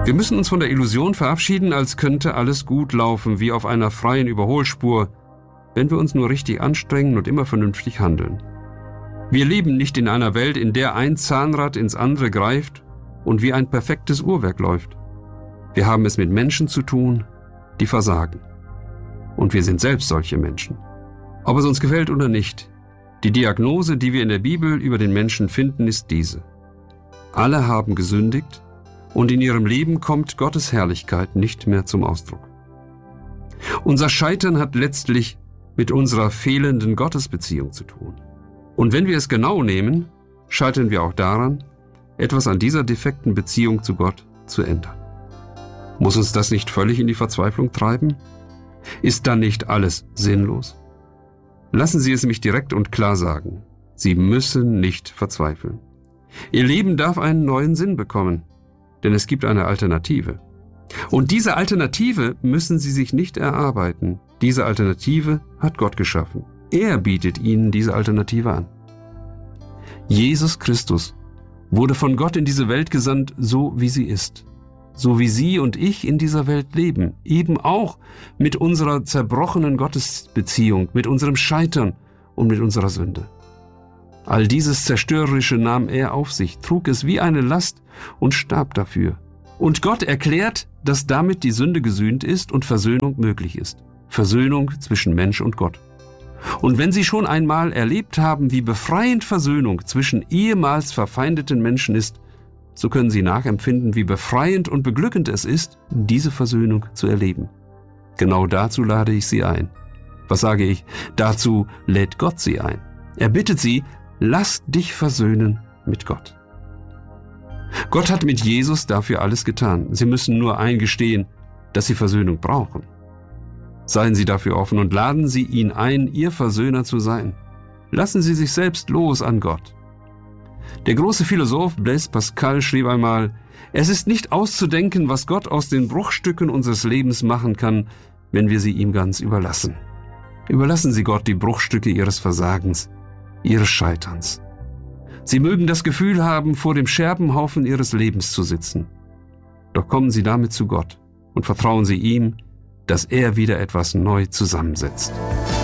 Wir müssen uns von der Illusion verabschieden, als könnte alles gut laufen, wie auf einer freien Überholspur, wenn wir uns nur richtig anstrengen und immer vernünftig handeln. Wir leben nicht in einer Welt, in der ein Zahnrad ins andere greift und wie ein perfektes Uhrwerk läuft. Wir haben es mit Menschen zu tun, die versagen. Und wir sind selbst solche Menschen. Ob es uns gefällt oder nicht, die Diagnose, die wir in der Bibel über den Menschen finden, ist diese: Alle haben gesündigt und in ihrem Leben kommt Gottes Herrlichkeit nicht mehr zum Ausdruck. Unser Scheitern hat letztlich mit unserer fehlenden Gottesbeziehung zu tun. Und wenn wir es genau nehmen, scheitern wir auch daran, etwas an dieser defekten Beziehung zu Gott zu ändern. Muss uns das nicht völlig in die Verzweiflung treiben? Ist dann nicht alles sinnlos? Lassen Sie es mich direkt und klar sagen: Sie müssen nicht verzweifeln. Ihr Leben darf einen neuen Sinn bekommen, denn es gibt eine Alternative. Und diese Alternative müssen Sie sich nicht erarbeiten. Diese Alternative hat Gott geschaffen. Er bietet Ihnen diese Alternative an. Jesus Christus wurde von Gott in diese Welt gesandt, so wie sie ist. So wie Sie und ich in dieser Welt leben. Eben auch mit unserer zerbrochenen Gottesbeziehung, mit unserem Scheitern und mit unserer Sünde. All dieses Zerstörerische nahm er auf sich, trug es wie eine Last und starb dafür. Und Gott erklärt, dass damit die Sünde gesühnt ist und Versöhnung möglich ist. Versöhnung zwischen Mensch und Gott. Und wenn Sie schon einmal erlebt haben, wie befreiend Versöhnung zwischen ehemals verfeindeten Menschen ist, so können Sie nachempfinden, wie befreiend und beglückend es ist, diese Versöhnung zu erleben. Genau dazu lade ich Sie ein. Was sage ich? Dazu lädt Gott Sie ein. Er bittet Sie: Lass dich versöhnen mit Gott. Gott hat mit Jesus dafür alles getan. Sie müssen nur eingestehen, dass Sie Versöhnung brauchen. Seien Sie dafür offen und laden Sie ihn ein, Ihr Versöhner zu sein. Lassen Sie sich selbst los an Gott. Der große Philosoph Blaise Pascal schrieb einmal: Es ist nicht auszudenken, was Gott aus den Bruchstücken unseres Lebens machen kann, wenn wir sie ihm ganz überlassen. Überlassen Sie Gott die Bruchstücke Ihres Versagens, Ihres Scheiterns. Sie mögen das Gefühl haben, vor dem Scherbenhaufen Ihres Lebens zu sitzen. Doch kommen Sie damit zu Gott und vertrauen Sie ihm, dass er wieder etwas neu zusammensetzt.